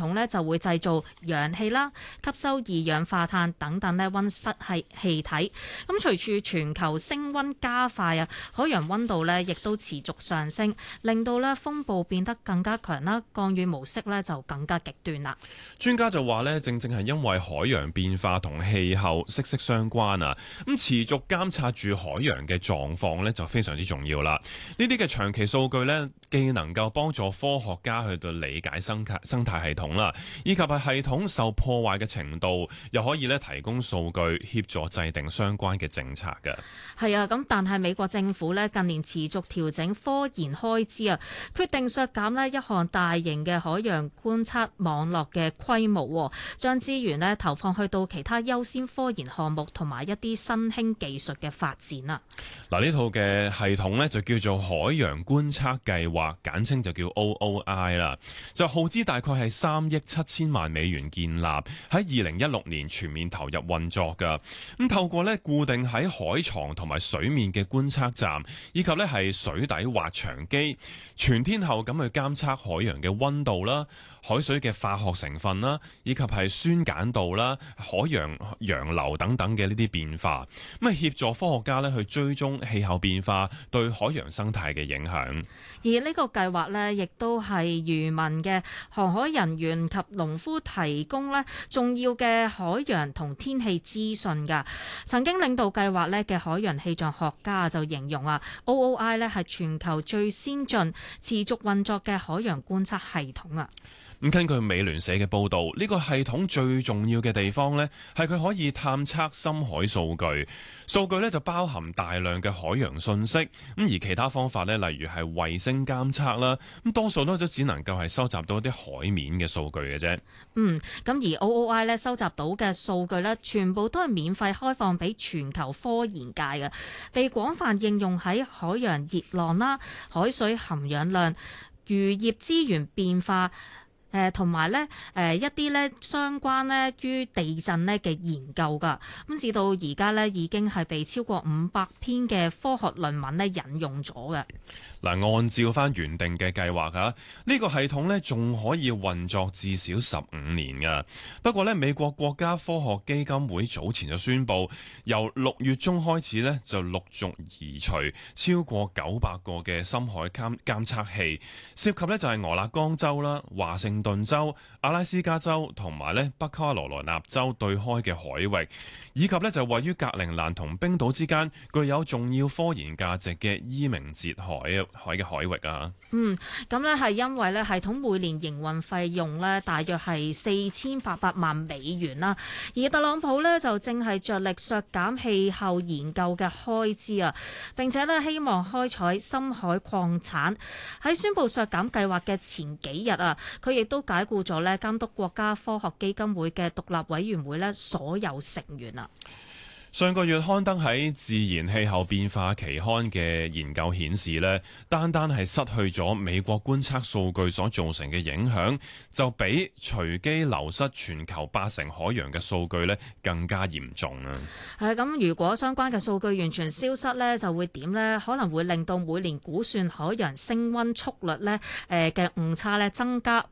統呢，就會製造氧氣啦、吸收二氧化碳等等呢溫室氣體。咁隨住全球升溫加快啊，海洋溫度呢亦都持續上升，令到呢風暴變得更加強啦，降雨模式呢就更加極端啦。 專家就話呢，正係因為海洋變化同氣候息息相關啊，咁持續監察住海洋嘅狀況呢，就非常之重要啦。呢啲嘅長期數據呢，既能夠幫助科學家去到理解生態系統啦，以及係系統受破壞嘅程度，又可以呢提供數據協助制定相關嘅政策嘅。 係啊，咁但係美國政府呢近年持續調整科研開支啊，決定削減呢一項大型嘅海洋觀測網絡嘅規模，將資源呢投放去到其他優先科研項目同埋一啲新興技術嘅發展啊。 嗱，呢套嘅系統呢就叫做海洋觀測計劃，簡稱就叫 OOI 啦，就耗資大概係$3億7千萬建立，喺2016年全面投入運作㗎。咁透過呢固定喺海床同埋水面嘅觀測站，以及呢係水底滑翔機，全天候咁去監測海洋嘅溫度啦、海水嘅化學成分啦，以及係酸鹼度啦、海洋洋流等等嘅呢啲變化，咁啊協助科學家呢去追蹤氣候變化對海洋生態嘅影響。 而呢個計劃呢，亦都係漁民嘅航海人員及農夫提供呢重要嘅海洋同天氣資訊㗎。曾經領導計劃呢嘅海洋氣象學家就形容啊，OOI 呢係全球最先進、持續運作嘅海洋觀測系統啊。 咁根據美聯社嘅報導，呢個系統最重要嘅地方呢，係佢可以探測深海數據。數據呢就包含大量嘅海洋信息，咁而其他方法呢，例如係衛星監測啦，咁多數都只能夠係收集到一啲海面嘅數據嘅啫。 咁而 OOI 呢收集到嘅數據呢，全部都係免費開放俾全球科研界嘅，被廣泛應用喺海洋熱浪啦、海水含氧量、漁業資源變化。同埋咧，一啲咧相關咧於地震咧嘅研究㗎，咁至到而家咧已經係被超過500篇嘅科學論文咧引用咗嘅。 嗱，按照翻原定嘅計劃啊，呢個系統咧仲可以運作至少15年㗎。不過咧，美國國家科學基金會早前就宣布，由6月中開始咧就陸續移除超過900個嘅深海監測器，涉及咧就係俄勒岡州啦、華盛頓州、阿拉斯加州同埋咧北卡羅來納州對開嘅海域，以及咧就位於格陵蘭同冰島之間具有重要科研價值嘅伊明捷海嘅海域啊。 咁咧係因為咧系統每年營運費用咧大約係4800萬美元啦，而特朗普咧就正係着力削減氣候研究嘅開支啊，並且咧希望開採深海礦產。喺宣布削減計劃嘅前幾日啊，佢亦都解僱咗咧監督國家科學基金會嘅獨立委員會咧所有成員啊。 上個月刊登喺《自然氣候變化》期刊嘅研究顯示呢，單係失去咗美國觀測數據所造成嘅影響，就比隨機流失全球80%海洋嘅數據呢更加嚴重啊！ 咁如果相關嘅數據完全消失呢，就會點呢？可能會令到每年估算海洋升溫速率呢嘅誤差呢增加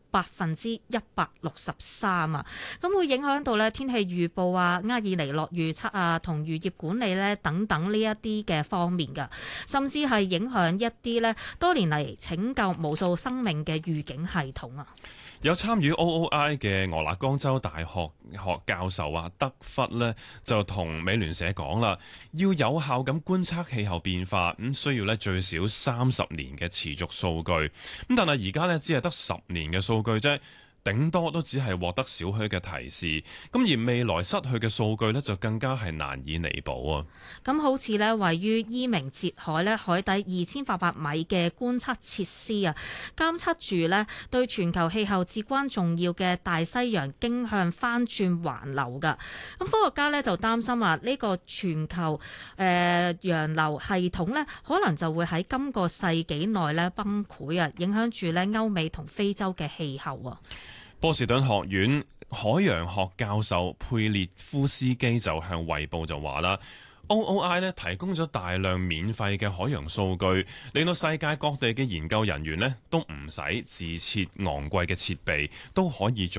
163%啊！咁會影響到呢天氣預報啊、厄爾尼諾預測啊同漁業管理呢等等呢一啲嘅方面㗎，甚至係影響一啲呢多年嚟拯救無數生命嘅預警系統啊！ 有參與 OOI 嘅俄勒岡州大學教授啊德弗呢就同美聯社講啦，要有效咁觀測氣候變化，需要呢最少30年嘅持續數據，但係而家呢只係得10年嘅數據啫。頂多都只係獲得少許嘅提示，咁而未來失去嘅數據呢，就更加係難以彌補啊！ 咁好似呢位於伊明捷海呢海底2800米嘅觀測設施啊，監測住呢對全球氣候至關重要嘅大西洋經向翻轉環流㗎。咁科學家呢就擔心啊，呢個全球洋流系統呢，可能就會喺今個世紀內呢崩潰啊，影響住呢歐美同非洲嘅氣候啊！ 波士頓學院海洋學教授佩列夫斯基就向衛報就話啦，OOI 呢提供咗大量免費嘅海洋數據，令到世界各地嘅研究人員呢都唔使自設昂貴嘅設備，都可以做